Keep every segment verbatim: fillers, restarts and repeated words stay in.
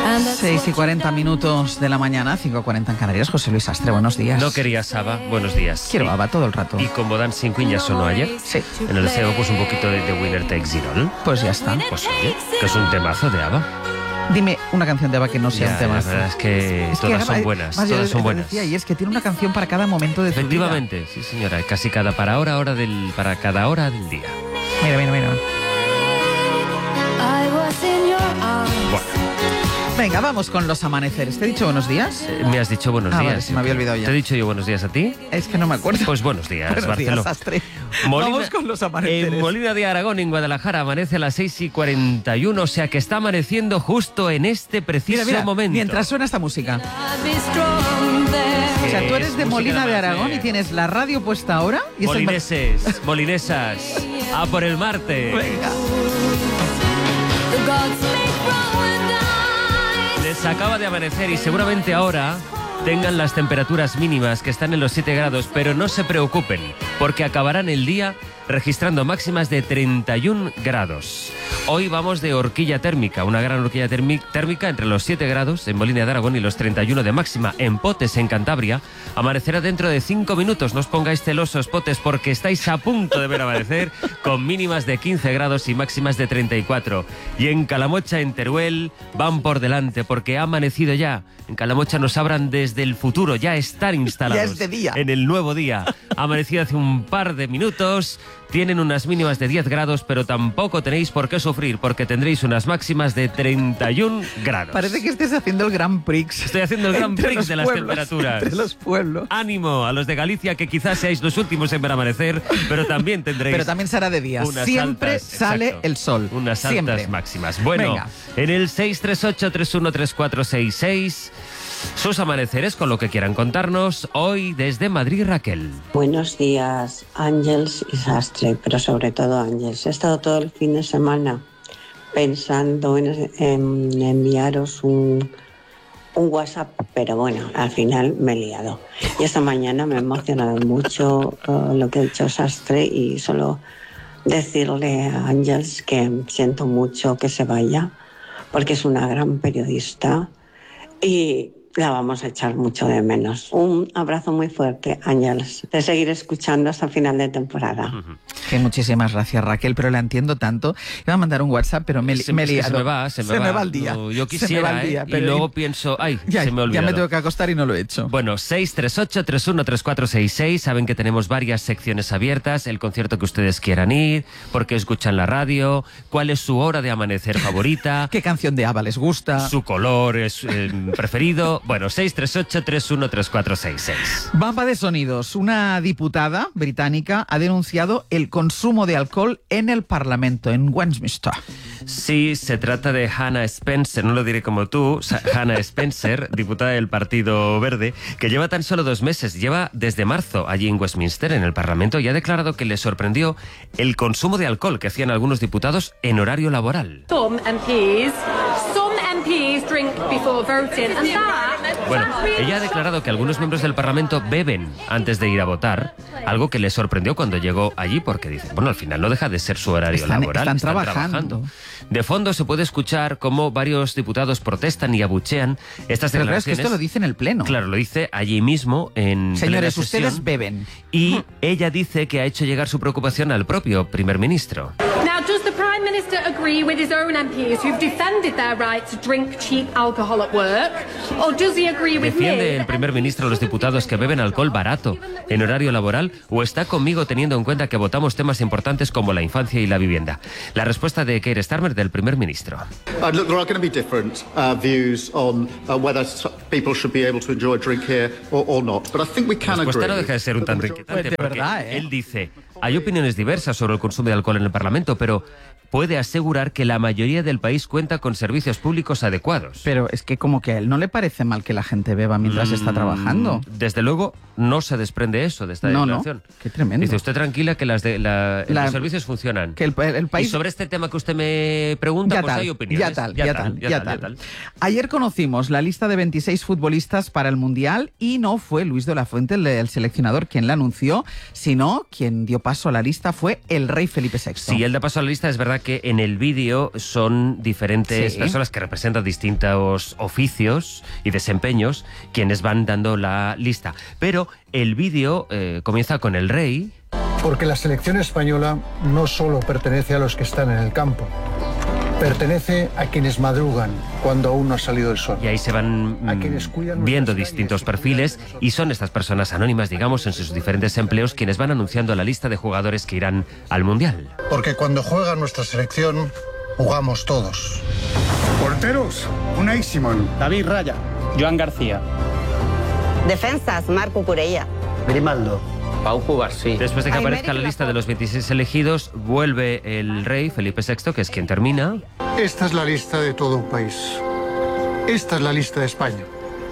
seis y cuarenta minutos de la mañana, cinco y cuarenta en Canarias. José Luis Astre, buenos días. No querías Aba, buenos días. Quiero y, Aba todo el rato. Y como Dancing Queen ya sonó ayer, sí. En el deseo pues un poquito de The Winner Takes It All. Pues ya está. Pues oye, que es un temazo de Aba. Dime una canción de Aba que no sea ya, un temazo. La verdad es que es todas que, son buenas, más todas yo, son buenas. Decía, y es que tiene una canción para cada momento de tu vida. Efectivamente, sí señora, casi cada para hora, hora del, para cada hora del día. Mira, mira, mira. Bueno. Venga, vamos con los amaneceres. ¿Te he dicho buenos días? Eh, me has dicho buenos ah, días. Vale, se me había olvidado ya. ¿Te he dicho yo buenos días a ti? Es que no me acuerdo. Pues buenos días, buenos Barcelona. Días, Astre. Molina, vamos con los amaneceres. En Molina de Aragón, en Guadalajara, amanece a las seis y cuarenta y uno, o sea que está amaneciendo justo en este preciso mira, mira, momento. Mientras suena esta música. O sea, tú eres de Molina de Aragón y tienes la radio puesta ahora. Y Molineses, el... molinesas, a por el martes. Venga. Les acaba de amanecer y seguramente ahora tengan las temperaturas mínimas que están en los siete grados, pero no se preocupen, porque acabarán el día registrando máximas de treinta y un grados. Hoy vamos de horquilla térmica, una gran horquilla térmica entre los siete grados en Molina de Aragón y los treinta y uno de máxima en Potes, en Cantabria. Amanecerá dentro de cinco minutos. No os pongáis celosos, Potes, porque estáis a punto de ver amanecer con mínimas de quince grados y máximas de treinta y cuatro. Y en Calamocha, en Teruel, van por delante porque ha amanecido ya. En Calamocha nos abran desde el futuro, ya están instalados. Ya es de día. En el nuevo día. Ha amanecido hace un par de minutos. Tienen unas mínimas de diez grados, pero tampoco tenéis por qué sufrir, porque tendréis unas máximas de treinta y un grados. Parece que estés haciendo el Grand Prix. Estoy haciendo el Grand Prix de las pueblos, temperaturas. Entre los pueblos. Ánimo a los de Galicia, que quizás seáis los últimos en ver amanecer, pero también tendréis... Pero también será de día. Siempre altas, sale exacto, el sol. Unas Siempre. altas máximas. Bueno, venga. En el seis tres ocho, tres uno tres cuatro seis seis... sus amaneceres con lo que quieran contarnos hoy desde Madrid, Raquel. Buenos días, Ángels y Sastre, pero sobre todo Ángels. He estado todo el fin de semana pensando en, en enviaros un, un WhatsApp, pero bueno, al final me he liado. Y esta mañana me ha emocionado mucho uh, lo que ha dicho Sastre y solo decirle a Ángels que siento mucho que se vaya, porque es una gran periodista y la vamos a echar mucho de menos. Un abrazo muy fuerte, Ángeles. Te seguiré escuchando hasta final de temporada. Uh-huh. Que muchísimas gracias, Raquel, pero la entiendo tanto. Iba a mandar un WhatsApp, pero me, se, me he liado. Se me va, se me, se va. me va el día. No, yo quisiera, se me va el día, ¿eh? pero Y luego pienso, ay, ya, se me ha olvidado. Ya me tengo que acostar y no lo he hecho. Bueno, seis tres ocho, tres uno tres cuatro seis seis. Saben que tenemos varias secciones abiertas. El concierto que ustedes quieran ir, por qué escuchan la radio, cuál es su hora de amanecer favorita. ¿Qué canción de Aba les gusta? Su color es eh, preferido. Bueno, seis tres ocho, tres uno tres cuatro seis seis. Bomba de sonidos. Una diputada británica ha denunciado el consumo de alcohol en el Parlamento, en Westminster. Sí, se trata de Hannah Spencer, no lo diré como tú, Hannah Spencer, diputada del Partido Verde, que lleva tan solo dos meses, lleva desde marzo allí en Westminster, en el Parlamento, y ha declarado que le sorprendió el consumo de alcohol que hacían algunos diputados en horario laboral. Some M Ps, some M Ps drink before voting, and that... Bueno, ella ha declarado que algunos miembros del Parlamento beben antes de ir a votar, algo que le sorprendió cuando llegó allí, porque dice, bueno, al final no deja de ser su horario están, laboral. Están, están trabajando. trabajando. De fondo se puede escuchar cómo varios diputados protestan y abuchean estas Pero declaraciones. claro, es que esto lo dice en el Pleno. Claro, lo dice allí mismo en Señores, plena sesión, ustedes beben. Y ella dice que ha hecho llegar su preocupación al propio primer ministro. Now, does the Prime Minister agree with his own M Ps who've defended their right to drink cheap alcohol at work? Or does he agree with me? ¿Defiende el primer ministro a los diputados que beben alcohol barato en horario laboral o está conmigo teniendo en cuenta que votamos temas importantes como la infancia y la vivienda? La respuesta de Keir Starmer, del primer ministro. Uh, look, there are going to be different uh, views on uh, whether people should be able to enjoy a drink here or, or not, but I think we can La respuesta agree. no deja de ser un tanto inquietante, Pues de porque verdad, ¿eh? él dice, hay opiniones diversas sobre el consumo de alcohol en el Parlamento, pero puede asegurar que la mayoría del país cuenta con servicios públicos adecuados. Pero es que como que a él no le parece mal que la gente beba mientras mm, está trabajando. Desde luego no se desprende eso de esta no, declaración. No, qué tremendo. Dice usted tranquila que las de, la, la, los servicios funcionan. Que el, el país... Y sobre este tema que usted me pregunta, ya pues tal, hay opiniones. Ya tal, ya, ya, tal, ya, tal, ya tal. Ayer conocimos la lista de veintiséis futbolistas para el Mundial y no fue Luis de la Fuente, el, el seleccionador, quien la anunció, sino quien dio paso paso a la lista fue el rey Felipe sexto. Sí, el de paso a la lista es verdad que en el vídeo son diferentes Sí. personas que representan distintos oficios y desempeños quienes van dando la lista. Pero el vídeo eh, comienza con el rey. Porque la selección española no solo pertenece a los que están en el campo, pertenece a quienes madrugan cuando aún no ha salido el sol. Y ahí se van A quienes cuidan viendo nuestras distintos calles y perfiles cuidan de nosotros. y son estas personas anónimas, digamos, en sus diferentes empleos quienes van anunciando la lista de jugadores que irán al Mundial. Porque cuando juega nuestra selección, jugamos todos. Porteros, Unai Simón. David Raya. Joan García. Defensas, Marco Curella. Grimaldo. Pau Cubarsí. Después de que Aymeric aparezca la lista Laporte. de los veintiséis elegidos, vuelve el rey Felipe sexto, que es quien termina. Esta es la lista de todo un país. Esta es la lista de España.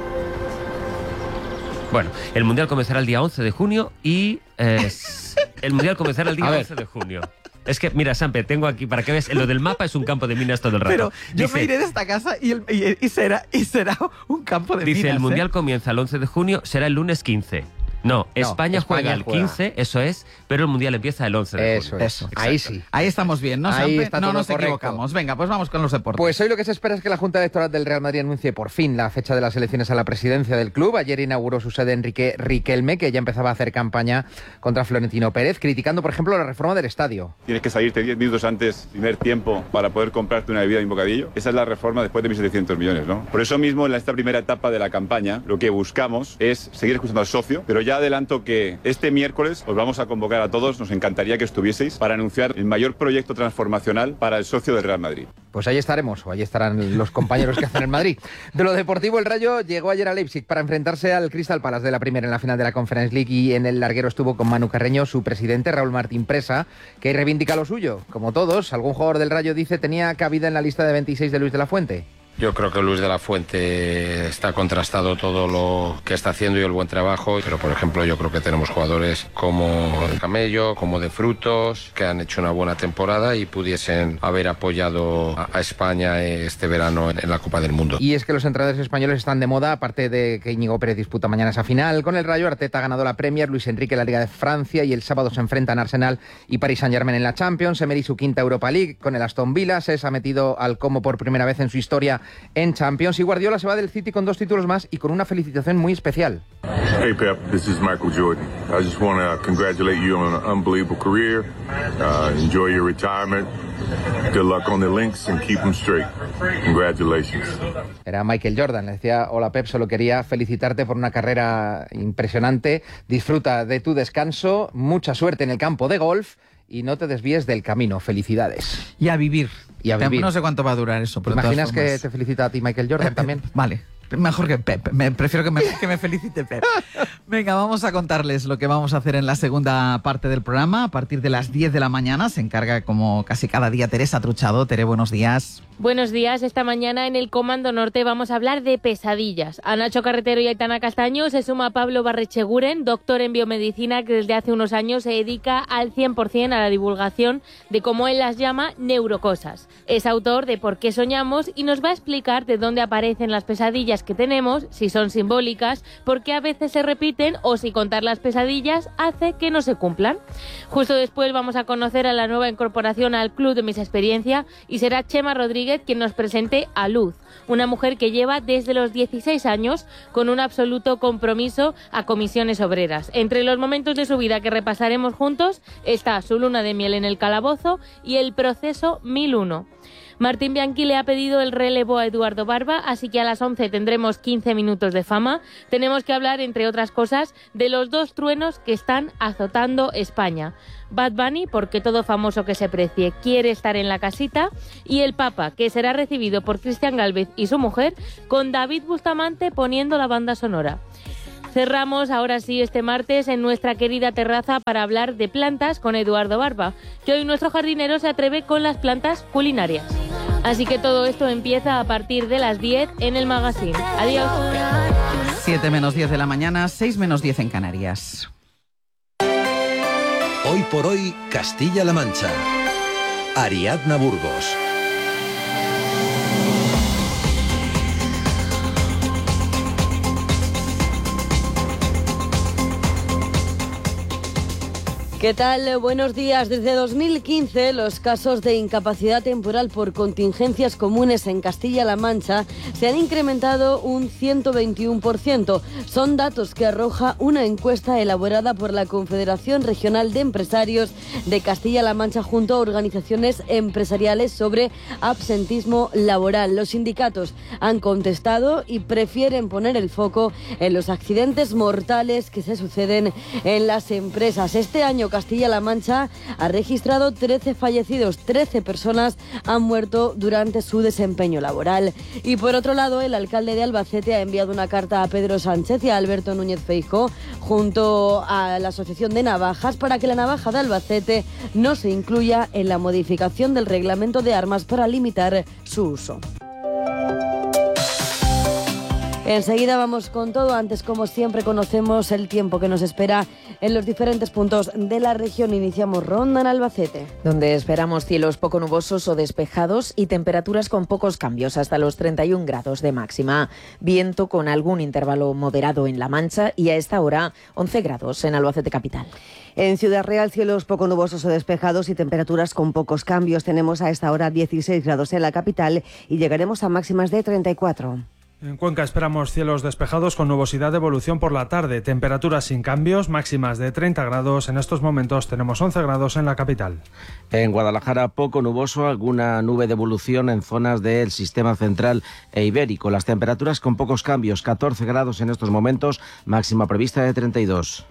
Bueno, el Mundial comenzará el día once de junio y... eh, el Mundial comenzará el día A ver. once de junio. Es que, mira, Sampe, tengo aquí, para que veas, lo del mapa es un campo de minas todo el rato. Pero yo Dice- me iré de esta casa y, el- y- y será, y será un campo de Dice, minas, el ¿eh? Mundial comienza el once de junio, será el lunes quince. No, España, España juega el juega. quince, eso es, pero el Mundial empieza el once de Eso junio. es. Eso, Ahí exacto. sí. Ahí estamos bien, ¿no, Ahí Sampe? está No todo nos correcto. equivocamos. Venga, pues vamos con los deportes. Pues hoy lo que se espera es que la Junta Electoral del Real Madrid anuncie por fin la fecha de las elecciones a la presidencia del club. Ayer inauguró su sede Enrique Riquelme, que ya empezaba a hacer campaña contra Florentino Pérez, criticando, por ejemplo, la reforma del estadio. Tienes que salirte diez minutos antes, primer tiempo, para poder comprarte una bebida y un bocadillo. Esa es la reforma después de mil setecientos millones, ¿no? Por eso mismo, en esta primera etapa de la campaña, lo que buscamos es seguir escuchando al socio, pero ya adelanto que este miércoles os vamos a convocar a todos, nos encantaría que estuvieseis, para anunciar el mayor proyecto transformacional para el socio del Real Madrid. Pues ahí estaremos, o ahí estarán los compañeros que hacen el Madrid. De lo deportivo, el Rayo llegó ayer a Leipzig para enfrentarse al Crystal Palace de la primera en la final de la Conference League, y en el larguero estuvo con Manu Carreño, su presidente, Raúl Martín Presa, que reivindica lo suyo. Como todos, algún jugador del Rayo dice tenía cabida en la lista de veintiséis de Luis de la Fuente. Yo creo que Luis de la Fuente está contrastado todo lo que está haciendo y el buen trabajo, pero por ejemplo yo creo que tenemos jugadores como de Camello, como de Frutos, que han hecho una buena temporada y pudiesen haber apoyado a a España este verano en, en la Copa del Mundo. Y es que los entrenadores españoles están de moda, aparte de que Íñigo Pérez disputa mañana esa final. Con el Rayo, Arteta ha ganado la Premier, Luis Enrique la Liga de Francia, y el sábado se enfrentan Arsenal y Paris Saint-Germain en la Champions. Emery su quinta Europa League. Con el Aston Villa se ha metido al Como por primera vez en su historia en Champions, y Guardiola se va del City con dos títulos más y con una felicitación muy especial. Hey Pep, this is Michael Jordan. I just want to congratulate you on an unbelievable career. Uh, enjoy your retirement. Good luck on the links and keep them straight. Congratulations. Era Michael Jordan, le decía: hola Pep, solo quería felicitarte por una carrera impresionante. Disfruta de tu descanso, mucha suerte en el campo de golf y no te desvíes del camino. Felicidades. Y a vivir. Y a vivir. No sé cuánto va a durar eso. ¿Te Pero de todas imaginas que formas- te felicita a ti Michael Jordan también? Vale. Mejor que Pep. Me, prefiero que me, que me felicite Pep. Venga, vamos a contarles lo que vamos a hacer en la segunda parte del programa. A partir de las diez de la mañana se encarga, como casi cada día, Teresa Truchado. Tere, buenos días. Buenos días. Esta mañana en el Comando Norte vamos a hablar de pesadillas. A Nacho Carretero y Aitana Castaño se suma Pablo Barrecheguren, doctor en biomedicina, que desde hace unos años se dedica al cien por ciento a la divulgación de, como él las llama, neurocosas. Es autor de Por qué soñamos y nos va a explicar de dónde aparecen las pesadillas que tenemos, si son simbólicas, por qué a veces se repiten o si contar las pesadillas hace que no se cumplan. Justo después vamos a conocer a la nueva incorporación al Club de Mis Experiencia y será Chema Rodríguez quien nos presente a Luz, una mujer que lleva desde los dieciséis años con un absoluto compromiso a comisiones obreras. Entre los momentos de su vida que repasaremos juntos está su luna de miel en el calabozo y el proceso mil uno. Martín Bianchi le ha pedido el relevo a Eduardo Barba, así que a las once tendremos quince minutos de fama. Tenemos que hablar, entre otras cosas, de los dos truenos que están azotando España. Bad Bunny, porque todo famoso que se precie quiere estar en la casita, y el Papa, que será recibido por Cristian Gálvez y su mujer, con David Bustamante poniendo la banda sonora. Cerramos ahora sí este martes en nuestra querida terraza para hablar de plantas con Eduardo Barba, que hoy nuestro jardinero se atreve con las plantas culinarias. Así que todo esto empieza a partir de las diez en el magazine. Adiós. siete menos diez de la mañana, seis menos diez en Canarias. Hoy por hoy, Castilla-La Mancha. Ariadna Burgos. ¿Qué ¿Qué tal? Buenos días. Desde dos mil quince, los casos de incapacidad temporal por contingencias comunes en Castilla-La Mancha se han incrementado un ciento veintiuno por ciento. Son datos que arroja una encuesta elaborada por la Confederación Regional de Empresarios de Castilla-La Mancha junto a organizaciones empresariales sobre absentismo laboral. Los sindicatos han contestado y prefieren poner el foco en los accidentes mortales que se suceden en las empresas. Este año Castilla-La Mancha ha registrado trece fallecidos, trece personas han muerto durante su desempeño laboral. Y por otro lado, el alcalde de Albacete ha enviado una carta a Pedro Sánchez y a Alberto Núñez Feijóo junto a la Asociación de Navajas para que la navaja de Albacete no se incluya en la modificación del reglamento de armas para limitar su uso. Enseguida vamos con todo. Antes, como siempre, conocemos el tiempo que nos espera en los diferentes puntos de la región. Iniciamos ronda en Albacete, donde esperamos cielos poco nubosos o despejados y temperaturas con pocos cambios, hasta los treinta y un grados de máxima. Viento con algún intervalo moderado en La Mancha y a esta hora once grados en Albacete capital. En Ciudad Real, cielos poco nubosos o despejados y temperaturas con pocos cambios. Tenemos a esta hora dieciséis grados en la capital y llegaremos a máximas de treinta y cuatro. En Cuenca esperamos cielos despejados con nubosidad de evolución por la tarde, temperaturas sin cambios, máximas de treinta grados. En estos momentos tenemos once grados en la capital. En Guadalajara poco nuboso, alguna nube de evolución en zonas del sistema central e ibérico. Las temperaturas con pocos cambios, catorce grados en estos momentos, máxima prevista de treinta y dos.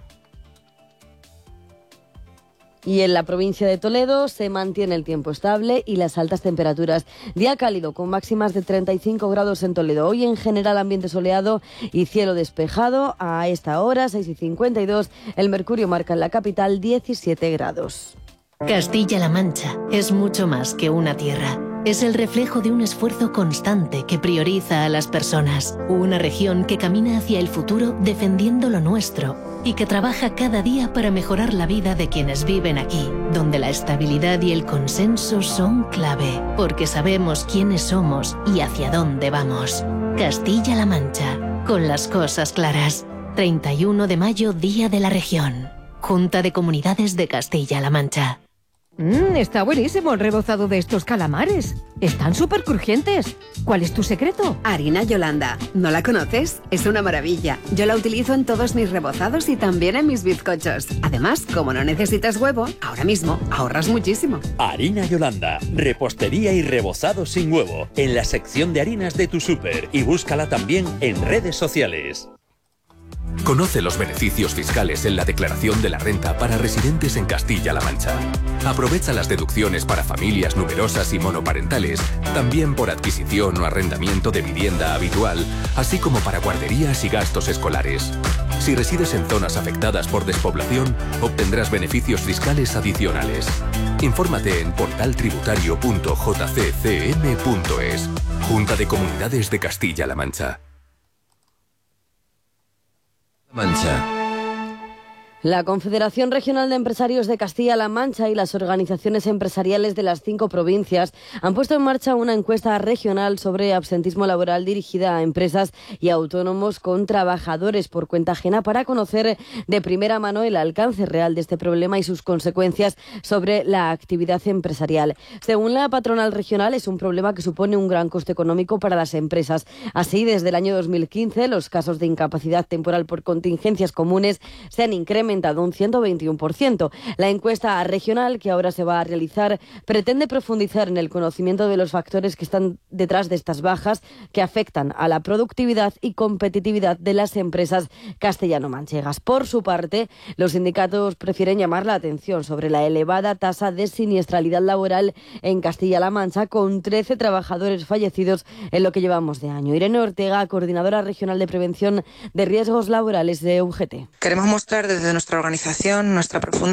Y en la provincia de Toledo se mantiene el tiempo estable y las altas temperaturas. Día cálido con máximas de treinta y cinco grados en Toledo. Hoy en general ambiente soleado y cielo despejado. A esta hora, seis y cincuenta y dos, el mercurio marca en la capital diecisiete grados. Castilla-La Mancha es mucho más que una tierra. Es el reflejo de un esfuerzo constante que prioriza a las personas. Una región que camina hacia el futuro defendiendo lo nuestro y que trabaja cada día para mejorar la vida de quienes viven aquí, donde la estabilidad y el consenso son clave, porque sabemos quiénes somos y hacia dónde vamos. Castilla-La Mancha, con las cosas claras. treinta y uno de mayo, Día de la Región. Junta de Comunidades de Castilla-La Mancha. Mmm, está buenísimo el rebozado de estos calamares. Están súper crujientes. ¿Cuál es tu secreto? Harina Yolanda. ¿No la conoces? Es una maravilla. Yo la utilizo en todos mis rebozados y también en mis bizcochos. Además, como no necesitas huevo, ahora mismo ahorras muchísimo. Harina Yolanda. Repostería y rebozado sin huevo. En la sección de harinas de tu súper. Y búscala también en redes sociales. Conoce los beneficios fiscales en la declaración de la renta para residentes en Castilla-La Mancha. Aprovecha las deducciones para familias numerosas y monoparentales, también por adquisición o arrendamiento de vivienda habitual, así como para guarderías y gastos escolares. Si resides en zonas afectadas por despoblación, obtendrás beneficios fiscales adicionales. Infórmate en portal tributario punto j c c m punto es. Junta de Comunidades de Castilla-La Mancha. Mancha. La Confederación Regional de Empresarios de Castilla-La Mancha y las organizaciones empresariales de las cinco provincias han puesto en marcha una encuesta regional sobre absentismo laboral dirigida a empresas y autónomos con trabajadores por cuenta ajena para conocer de primera mano el alcance real de este problema y sus consecuencias sobre la actividad empresarial. Según la patronal regional, es un problema que supone un gran coste económico para las empresas. Así, desde el año dos mil quince, los casos de incapacidad temporal por contingencias comunes se han incrementado un ciento veintiuno por ciento. La encuesta regional que ahora se va a realizar pretende profundizar en el conocimiento de los factores que están detrás de estas bajas que afectan a la productividad y competitividad de las empresas castellano-manchegas. Por su parte, los sindicatos prefieren llamar la atención sobre la elevada tasa de siniestralidad laboral en Castilla-La Mancha, con trece trabajadores fallecidos en lo que llevamos de año. Irene Ortega, coordinadora regional de prevención de riesgos laborales de U G T. Queremos mostrar desde nuestra organización nuestra profunda